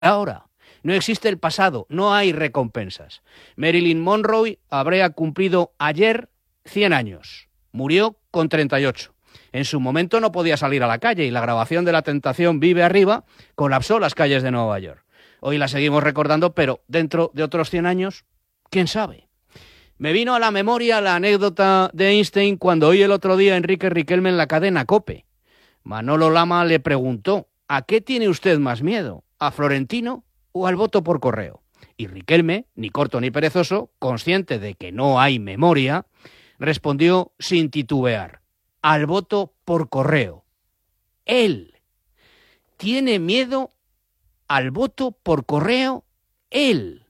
ahora. No existe el pasado, no hay recompensas. Marilyn Monroe habría cumplido ayer 100 años. Murió con 38. En su momento no podía salir a la calle y la grabación de La Tentación Vive Arriba colapsó las calles de Nueva York. Hoy la seguimos recordando, pero dentro de otros 100 años, ¿quién sabe? Me vino a la memoria la anécdota de Einstein cuando oí el otro día a Enrique Riquelme en la cadena COPE. Manolo Lama le preguntó: ¿a qué tiene usted más miedo? ¿A Florentino o al voto por correo? Y Riquelme, ni corto ni perezoso, consciente de que no hay memoria, respondió sin titubear: al voto por correo. Él tiene miedo al voto por correo. Él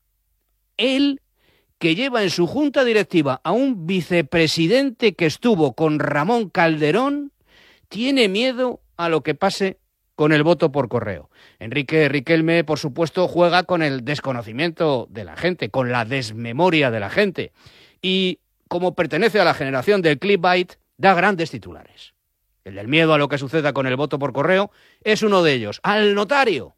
que lleva en su junta directiva a un vicepresidente que estuvo con Ramón Calderón, tiene miedo a lo que pase con el voto por correo. Enrique Riquelme, por supuesto, juega con el desconocimiento de la gente, con la desmemoria de la gente. Y como pertenece a la generación del clickbait, da grandes titulares. El del miedo a lo que suceda con el voto por correo es uno de ellos. ¡Al notario!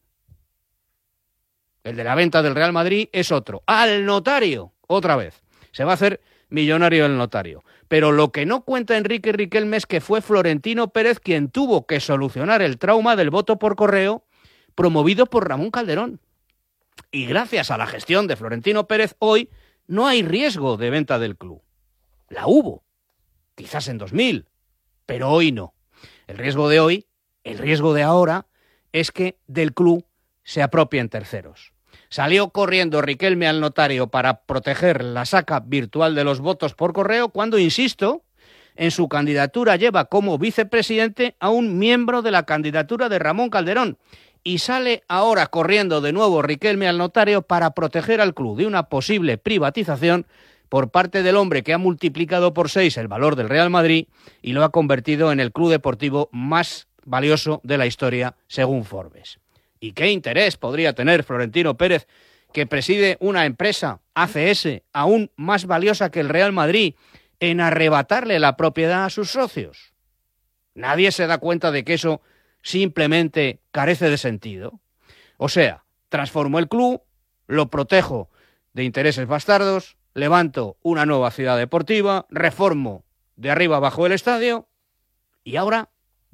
El de la venta del Real Madrid es otro. ¡Al notario! Otra vez. Se va a hacer millonario el notario. Pero lo que no cuenta Enrique Riquelme es que fue Florentino Pérez quien tuvo que solucionar el trauma del voto por correo promovido por Ramón Calderón. Y gracias a la gestión de Florentino Pérez, hoy no hay riesgo de venta del club. La hubo, quizás en 2000, pero hoy no. El riesgo de hoy, el riesgo de ahora, es que del club se apropien terceros. Salió corriendo Riquelme al notario para proteger la saca virtual de los votos por correo cuando, insisto, en su candidatura lleva como vicepresidente a un miembro de la candidatura de Ramón Calderón. Y sale ahora corriendo de nuevo Riquelme al notario para proteger al club de una posible privatización por parte del hombre que ha multiplicado por 6 el valor del Real Madrid y lo ha convertido en el club deportivo más valioso de la historia, según Forbes. ¿Y qué interés podría tener Florentino Pérez, que preside una empresa, ACS, aún más valiosa que el Real Madrid, en arrebatarle la propiedad a sus socios? Nadie se da cuenta de que eso simplemente carece de sentido. O sea, transformo el club, lo protejo de intereses bastardos, levanto una nueva ciudad deportiva, reformo de arriba abajo el estadio y ahora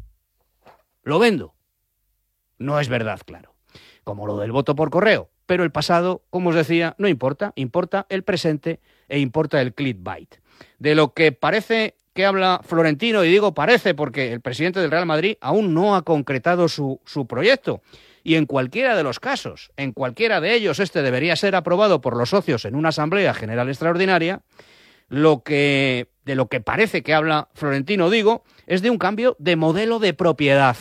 lo vendo. No es verdad, claro, como lo del voto por correo, pero el pasado, como os decía, no importa, importa el presente e importa el clickbait. De lo que parece que habla Florentino, y digo parece porque el presidente del Real Madrid aún no ha concretado su proyecto, y en cualquiera de los casos, en cualquiera de ellos, este debería ser aprobado por los socios en una asamblea general extraordinaria. De lo que parece que habla Florentino, digo, es de un cambio de modelo de propiedad,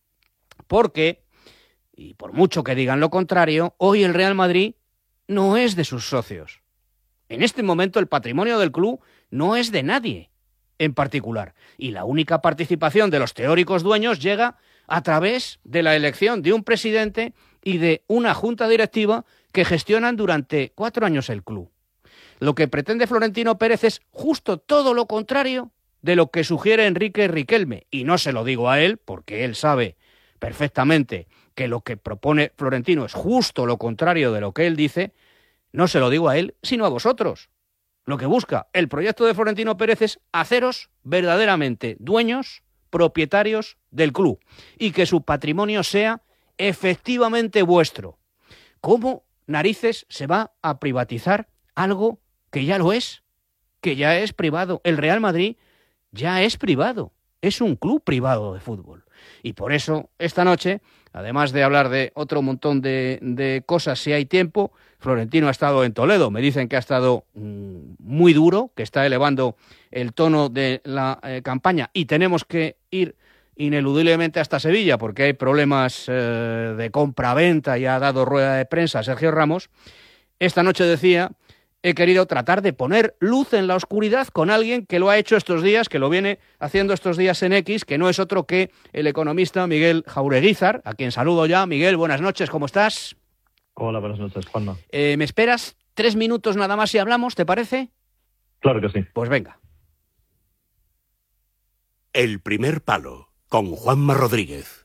porque, y por mucho que digan lo contrario, hoy el Real Madrid no es de sus socios. En este momento el patrimonio del club no es de nadie en particular, y la única participación de los teóricos dueños llega a través de la elección de un presidente y de una junta directiva que gestionan durante 4 años el club. Lo que pretende Florentino Pérez es justo todo lo contrario de lo que sugiere Enrique Riquelme, y no se lo digo a él, porque él sabe perfectamente que lo que propone Florentino es justo lo contrario de lo que él dice. No se lo digo a él, sino a vosotros. Lo que busca el proyecto de Florentino Pérez es haceros verdaderamente dueños, propietarios del club, y que su patrimonio sea efectivamente vuestro. ¿Cómo narices se va a privatizar algo que ya lo es? Que ya es privado. El Real Madrid ya es privado. Es un club privado de fútbol. Y por eso, esta noche, además de hablar de otro montón de cosas, si hay tiempo, Florentino ha estado en Toledo. Me dicen que ha estado muy duro, que está elevando el tono de la campaña, y tenemos que ir ineludiblemente hasta Sevilla porque hay problemas de compra-venta y ha dado rueda de prensa a Sergio Ramos. Esta noche decía: he querido tratar de poner luz en la oscuridad con alguien que lo ha hecho estos días, que lo viene haciendo estos días en X, que no es otro que el economista Miguel Jaureguizar, a quien saludo ya. Miguel, buenas noches, ¿cómo estás? Hola, buenas noches, Juanma. ¿Me esperas 3 minutos nada más y hablamos, te parece? Claro que sí. Pues venga. El primer palo, con Juanma Rodríguez.